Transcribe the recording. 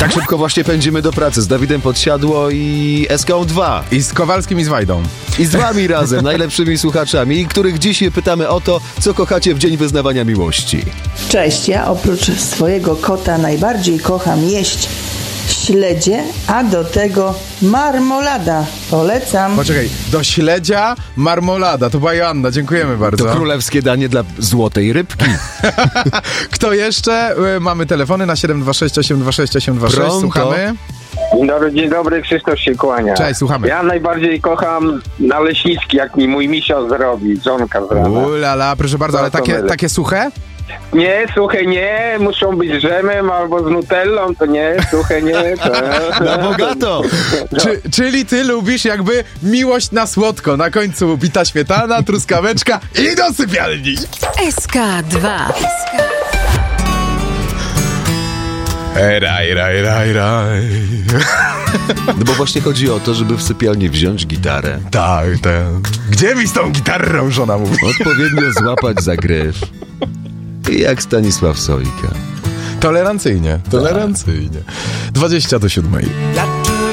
Tak szybko właśnie pędzimy do pracy z Dawidem Podsiadło i SK2. I z Kowalskim i z Wajdą. I z wami razem, najlepszymi słuchaczami, których dziś pytamy o to, co kochacie w Dzień Wyznawania Miłości. Cześć, ja oprócz swojego kota najbardziej kocham jeść śledzie, a do tego marmolada. Polecam. Poczekaj, do śledzia marmolada. To była Joanna, dziękujemy bardzo. To królewskie danie dla złotej rybki. Kto jeszcze? Mamy telefony na 726 826 826. Pronto. Słuchamy. Dzień dobry, Krzysztof się kłania. Cześć, słuchamy. Ja najbardziej kocham naleśniczki, jak mi mój misio zrobi, żonka z rana. Ulala, proszę bardzo, ale takie suche? Nie, suche nie, muszą być z dżemem albo z nutellą, to nie, suche nie. To... Na bogato! Czyli ty lubisz jakby miłość na słodko. Na końcu bita śmietana, truskaweczka i do sypialni. SK2. Raj. No bo właśnie chodzi o to, żeby w sypialni wziąć gitarę. Tak. Gdzie mi z tą gitarą, żona mówi? Odpowiednio złapać za gryf. I jak Stanisław Sojka. Tolerancyjnie. 20 do 7.